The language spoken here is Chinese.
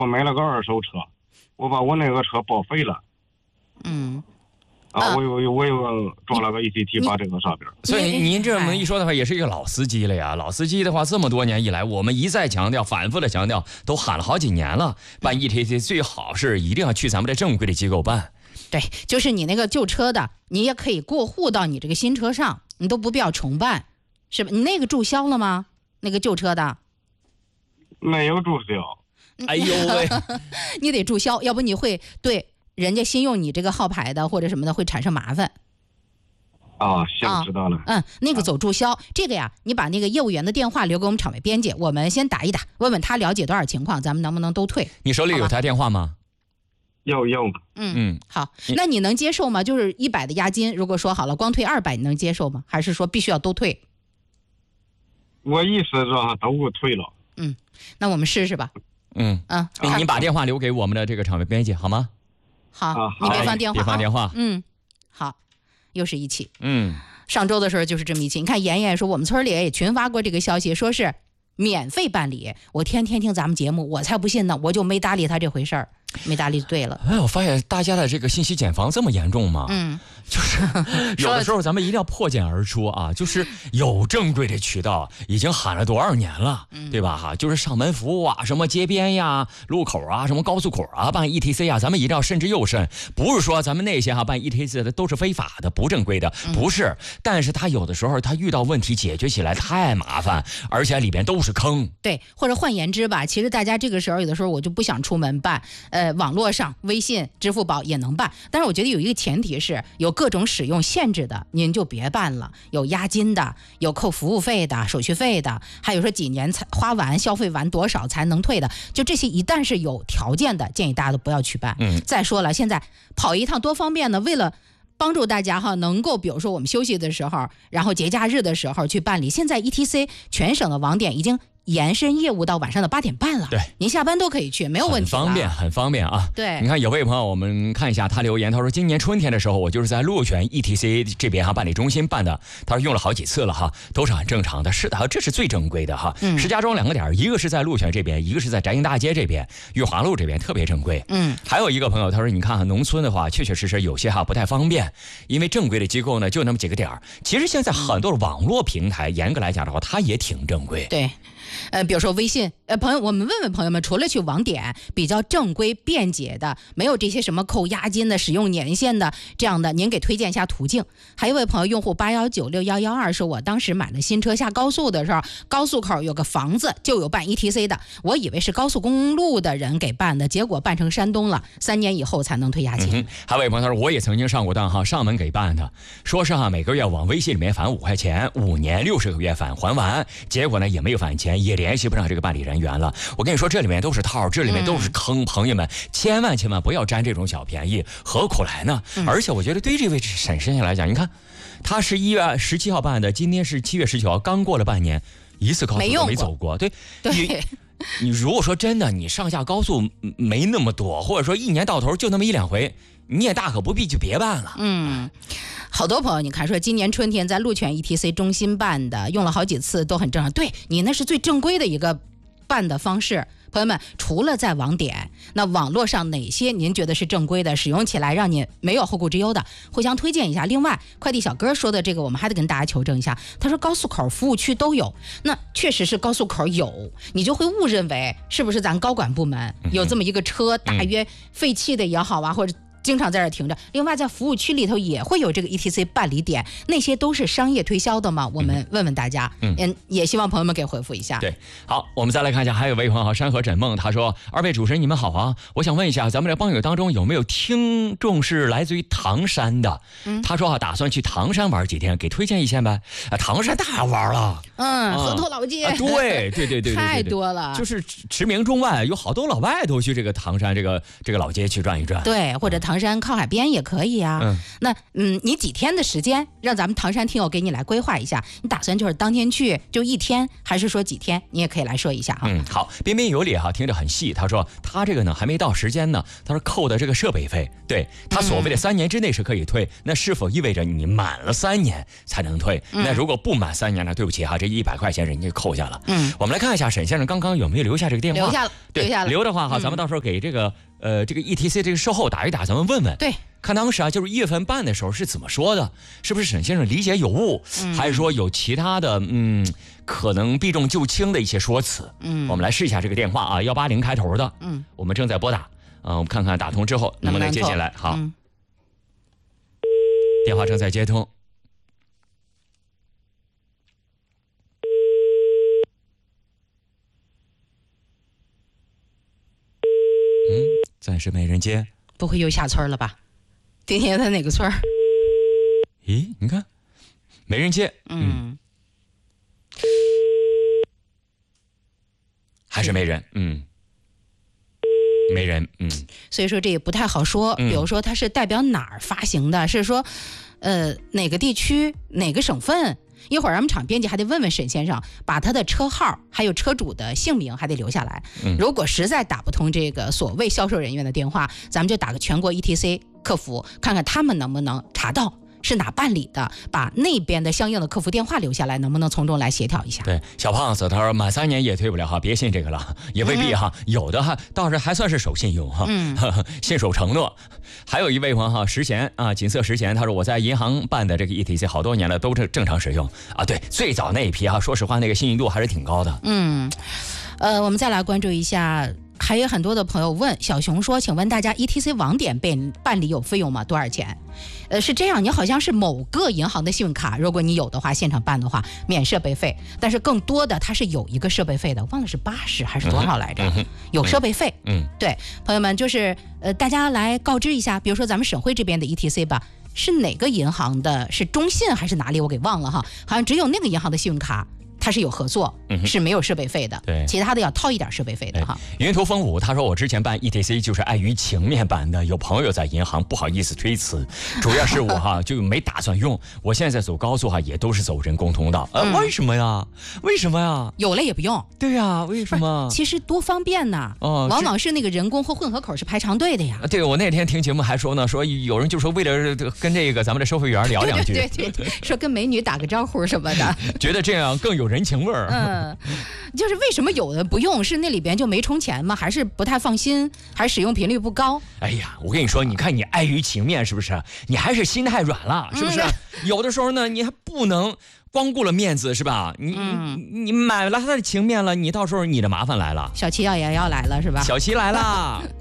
我买了个二手车，我把我那个车报废了。我又装了个 ATT 把这个上边。 所以您这么一说的话，也是一个老司机了呀。老司机的话，这么多年以来，我们一再强调，反复的强调，都喊了好几年了。办 ETC 最好是一定要去咱们这正规的机构办。 对，就是你那个旧车的，你也可以过户到你这个新车上，你都不必要重办，是吧？你那个注销了吗？那个旧车的没有注销。 哎呦喂， 你得注销，要不你会对人家新用你这个号牌的或者什么的会产生麻烦。 行，知道了。 那个走注销，这个呀，你把那个业务员的电话留给我们场外编辑，我们先打一打，问问他了解多少情况，咱们能不能都退？ 你手里有他电话吗？ 有。 好，那你能接受吗？就是100的押金，如果说好了光退200，你能接受吗？还是说必须要都退？ 我意思是都给退了。 那我们试试吧。 你把电话留给我们的这个场外编辑好吗？ 好，你别放电话。 别放电话。 好，又是一起。上周的时候就是这么一起。你看妍妍说我们村里也群发过这个消息，说是免费办理。我天天听咱们节目，我才不信呢，我就没搭理他这回事儿。没搭理就对了。 我发现大家的这个信息茧房这么严重吗？就是有的时候咱们一定要破茧而出啊！就是有正规的渠道，已经喊了多少年了，对吧？就是上门服务啊，什么街边呀、路口啊、什么高速口啊，办 ETC 啊，咱们一定要慎之又慎。不是说咱们那些办 ETC 的都是非法的、不正规的，不是。但是他有的时候他遇到问题解决起来太麻烦，而且里边都是坑。 对，或者换言之吧，其实大家这个时候有的时候我就不想出门办。网络上微信、支付宝也能办，但是我觉得有一个前提是有各种使用限制的，您就别办了。有押金的，有扣服务费的、手续费的，还有说几年才花完、消费完多少才能退的，就这些一旦是有条件的，建议大家都不要去办。再说了，现在跑一趟多方便呢，为了帮助大家能够比如说我们休息的时候，然后节假日的时候去办理。现在 ETC 全省的网点已经延伸业务到晚上的8点半了。 对， 您下班都可以去，没有问题。 很方便啊。 对， 你看有位朋友，我们看一下他留言，他说今年春天的时候，我就是在鹿泉 ETC 这边办理中心办的，他说用了好几次了都是很正常的。是的，这是最正规的石家庄2个点，一个是在鹿泉这边，一个是在宅营大街这边，裕华路这边特别正规。还有一个朋友他说，你看农村的话，确确实实有些不太方便，因为正规的机构呢就那么几个点。其实现在很多网络平台，严格来讲的话，它也挺正规。 对。比如说微信，朋友，我们问问朋友们，除了去网点比较正规便捷的，没有这些什么扣押金的、使用年限的这样的，您给推荐一下途径。还有一位朋友用户81961112说，我当时买了新车下高速的时候，高速口有个房子就有办 ETC 的，我以为是高速公路的人给办的，结果办成山东了，3年以后才能退押金。 还有一位朋友他说，我也曾经上过当上门给办的，说是每个月往微信里面返5块钱，5年60个月返还完，结果呢也没有返钱，也联系不上这个办理人员了。我跟你说，这里面都是套，这里面都是坑，朋友们千万不要占这种小便宜，何苦来呢？而且我觉得对这位沈先生来讲，你看他是1月17号办的，今天是7月19号，刚过了半年，一次高速都没走过。对，你如果说真的你上下高速没那么多，或者说1年到头就那么1-2回，你也大可不必就别办了。 好多朋友你看说今年春天在鹿泉 ETC 中心办的，用了好几次都很正常。对，你那是最正规的一个办的方式。朋友们，除了在网点，那网络上哪些您觉得是正规的，使用起来让你没有后顾之忧的，互相推荐一下。另外，快递小哥说的这个我们还得跟大家求证一下，他说高速口服务区都有，那确实是高速口有，你就会误认为是不是咱高管部门有这么一个车，大约废弃的也好或者经常在这儿停着。另外在服务区里头也会有这个 ETC 办理点，那些都是商业推销的吗？我们问问大家，也希望朋友们给回复一下。 对，好，我们再来看一下，还有位朋友山河枕梦，他说：“2位主持人你们好啊，我想问一下，咱们这帮友当中有没有听众是来自于唐山的？他说打算去唐山玩几天，给推荐一下呗。唐山太好玩了， 河头老街， 对， 太多了， 就是驰名中外，有好多老外都去这个唐山这个老街去转一转。 对，或者唐唐山靠海边也可以啊。那你几天的时间，让咱们唐山听友给你来规划一下，你打算就是当天去就1天，还是说几天？你也可以来说一下哈。 好，彬彬有礼哈，听着很细。他说他这个呢还没到时间呢，他说扣的这个设备费，对他所谓的3年之内是可以退，那是否意味着你满了3年才能退？那如果不满3年呢？对不起哈，这100块钱人家扣下了。我们来看一下沈先生刚刚有没有留下这个电话？ 留下了， 对， 留下了。 留的话哈，咱们到时候给这个ETC 这个售后打一打，咱们问问。 对。 看当时啊，就是1月份办的时候是怎么说的？是不是沈先生理解有误，还是说有其他的可能避重就轻的一些说辞？我们来试一下这个电话啊，180开头的。我们正在拨打。我们看看打通之后能不能接进来。好，电话正在接通。暂时没人接。 不会又下村了吧？今天在哪个村？ 咦，你看，没人接。还是没人。没人。 所以说这也不太好说。比如说它是代表哪儿发行的？是说，哪个地区、哪个省份？一会儿咱们厂编辑还得问问沈先生，把他的车号还有车主的姓名还得留下来。如果实在打不通这个所谓销售人员的电话，咱们就打个全国 ETC 客服，看看他们能不能查到是哪办理的，把那边的相应的客服电话留下来，能不能从中来协调一下？ 对，小胖子他说满3年也退不了哈，别信这个了，也未必哈，有的哈倒是还算是守信用哈，信守承诺。还有一位朋友哈，石贤啊，锦瑟石贤，他说我在银行办的这个 ETC 好多年了，都是正常使用啊。对，最早那一批哈，说实话那个信誉度还是挺高的。 我们再来关注一下。还有很多的朋友问小熊说，请问大家 ETC 网点办理有费用吗？多少钱？是这样，你好像是某个银行的信用卡，如果你有的话，现场办的话免设备费，但是更多的它是有一个设备费的，忘了是80还是多少来着？有设备费。对，朋友们就是大家来告知一下，比如说咱们省会这边的 ETC 吧，是哪个银行的？是中信还是哪里？我给忘了哈，好像只有那个银行的信用卡。它是有合作，是没有设备费的， 对， 其他的要掏一点设备费的哈。 云图风舞他说我之前办 ETC 就是碍于情面办的，有朋友在银行不好意思推辞，主要是我哈就没打算用，我现在走高速哈也都是走人工通道，为什么呀？为什么呀？ 有了也不用。 对呀，为什么？ 其实多方便呐，往往是那个人工或混合口是排长队的呀。 对，我那天听节目还说呢，说有人就说为了跟这个咱们的收费员聊两句， 对，说跟美女打个招呼什么的， 觉得这样更有人情味儿。 就是为什么有的不用？是那里边就没充钱吗？还是不太放心？还是使用频率不高？ 哎呀，我跟你说，你看你碍于情面是不是？你还是心太软了，是不是？有的时候呢，你还不能光顾了面子，是吧？你买了他的情面了，你到时候你的麻烦来了。 小七要来了是吧？ 小七来了。